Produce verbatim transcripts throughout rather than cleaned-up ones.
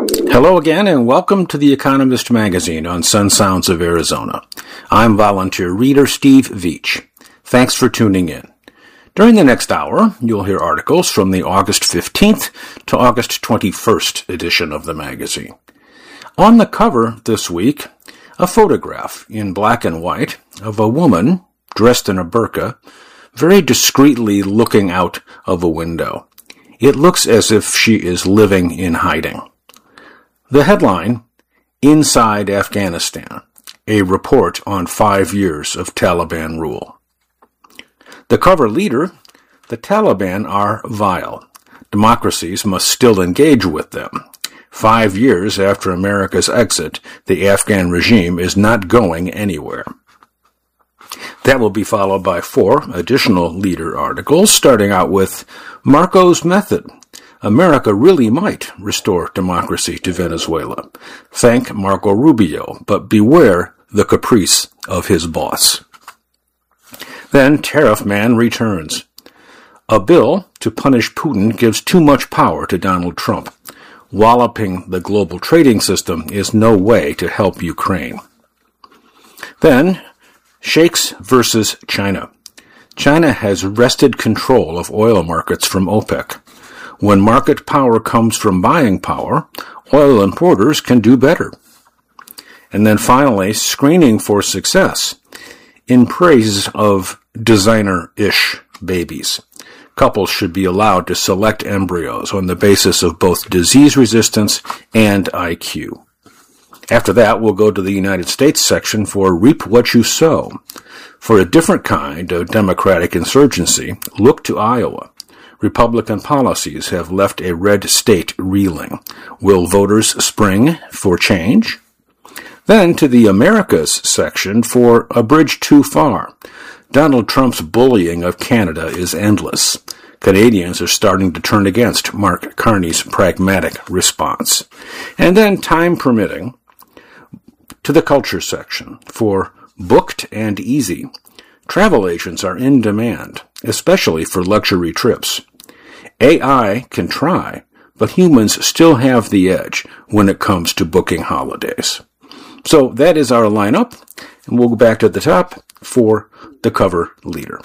Hello again, and welcome to The Economist Magazine on Sun Sounds of Arizona. I'm volunteer reader Steve Veach. Thanks for tuning in. During the next hour, you'll hear articles from the August fifteenth to August twenty-first edition of the magazine. On the cover this week, a photograph in black and white of a woman dressed in a burqa, very discreetly looking out of a window. It looks as if she is living in hiding. The headline, Inside Afghanistan, a report on five years of Taliban rule. The cover leader, the Taliban are vile. Democracies must still engage with them. Five years after America's exit, the Afghan regime is not going anywhere. That will be followed by four additional leader articles, starting out with Marco's Method. America really might restore democracy to Venezuela. Thank Marco Rubio, but beware the caprice of his boss. Then Tariff Man returns. A bill to punish Putin gives too much power to Donald Trump. Walloping the global trading system is no way to help Ukraine. Then, Sheikhs versus China. China has wrested control of oil markets from OPEC. When market power comes from buying power, oil importers can do better. And then finally, screening for success in praise of designer-ish babies. Couples should be allowed to select embryos on the basis of both disease resistance and I Q. After that, we'll go to the United States section for Reap What You Sow. For a different kind of democratic insurgency, look to Iowa. Republican policies have left a red state reeling. Will voters spring for change? Then to the Americas section for A Bridge Too Far. Donald Trump's bullying of Canada is endless. Canadians are starting to turn against Mark Carney's pragmatic response. And then, time permitting, to the culture section for Booked and Easy. Travel agents are in demand, especially for luxury trips. A I can try, but humans still have the edge when it comes to booking holidays. So that is our lineup, and we'll go back to the top for the cover leader.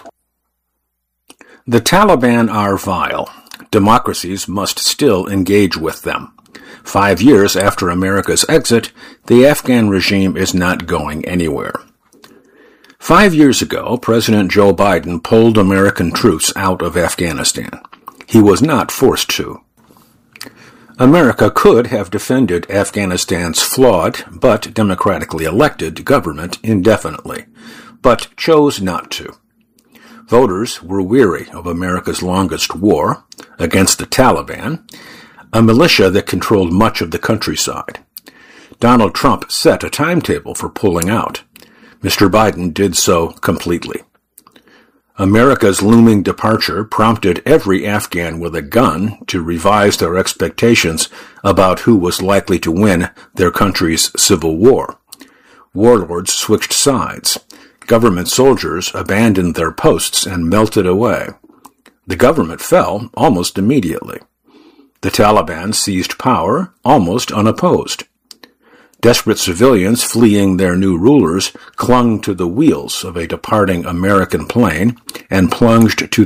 The Taliban are vile. Democracies must still engage with them. Five years after America's exit, the Afghan regime is not going anywhere. Five years ago, President Joe Biden pulled American troops out of Afghanistan. He was not forced to. America could have defended Afghanistan's flawed but democratically elected government indefinitely, but chose not to. Voters were weary of America's longest war against the Taliban, a militia that controlled much of the countryside. Donald Trump set a timetable for pulling out. Mister Biden did so completely. America's looming departure prompted every Afghan with a gun to revise their expectations about who was likely to win their country's civil war. Warlords switched sides. Government soldiers abandoned their posts and melted away. The government fell almost immediately. The Taliban seized power almost unopposed. Desperate civilians fleeing their new rulers clung to the wheels of a departing American plane and plunged to